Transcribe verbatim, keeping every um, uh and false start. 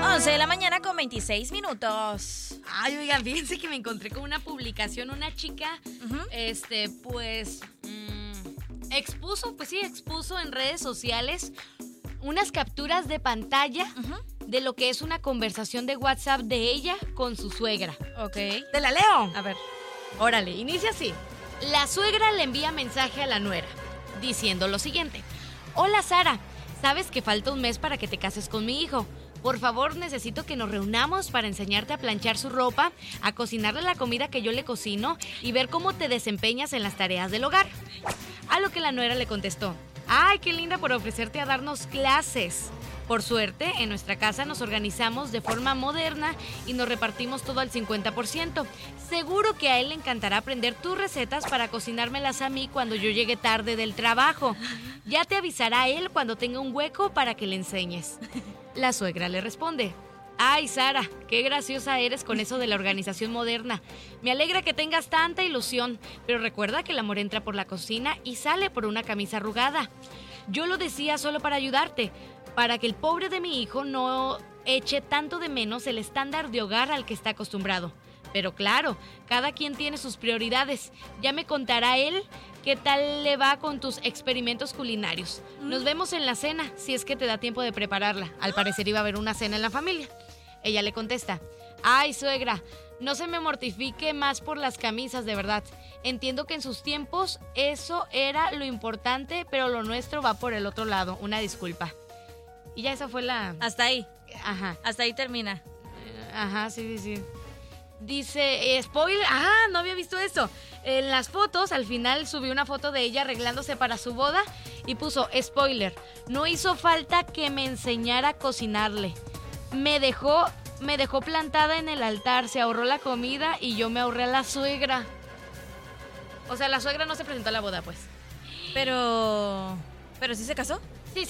once de la mañana con veintiséis minutos. Ay, oigan, fíjense que me encontré con una publicación, una chica, uh-huh. este, pues, mmm, expuso, pues sí, expuso en redes sociales unas capturas de pantalla uh-huh. de lo que es una conversación de WhatsApp de ella con su suegra. Ok. ¿Te la leo? A ver. Órale, inicia así. La suegra le envía mensaje a la nuera, diciendo lo siguiente. Hola, Sara, sabes que falta un mes para que te cases con mi hijo. Por favor, necesito que nos reunamos para enseñarte a planchar su ropa, a cocinarle la comida que yo le cocino y ver cómo te desempeñas en las tareas del hogar. A lo que la nuera le contestó, ¡ay, qué linda por ofrecerte a darnos clases! Por suerte, en nuestra casa nos organizamos de forma moderna y nos repartimos todo al cincuenta por ciento. Seguro que a él le encantará aprender tus recetas para cocinármelas a mí cuando yo llegue tarde del trabajo. Ya te avisará él cuando tenga un hueco para que le enseñes. La suegra le responde, ¡ay, Sara, qué graciosa eres con eso de la organización moderna! Me alegra que tengas tanta ilusión, pero recuerda que el amor entra por la cocina y sale por una camisa arrugada. Yo lo decía solo para ayudarte, para que el pobre de mi hijo no eche tanto de menos el estándar de hogar al que está acostumbrado. Pero claro, cada quien tiene sus prioridades. Ya me contará él qué tal le va con tus experimentos culinarios. Nos vemos en la cena, si es que te da tiempo de prepararla. Al parecer iba a haber una cena en la familia. Ella le contesta, ay, suegra, no se me mortifique más por las camisas, de verdad. Entiendo que en sus tiempos eso era lo importante, pero lo nuestro va por el otro lado. Una disculpa. Y ya esa fue la... Hasta ahí. Ajá. Hasta ahí termina. Ajá, sí, sí, sí. Dice, eh, spoiler, ah, no había visto eso. En las fotos, al final subió una foto de ella arreglándose para su boda y puso, spoiler, no hizo falta que me enseñara a cocinarle. Me dejó, me dejó plantada en el altar, se ahorró la comida y yo me ahorré a la suegra. O sea, la suegra no se presentó a la boda, pues. Pero... ¿Pero sí se casó?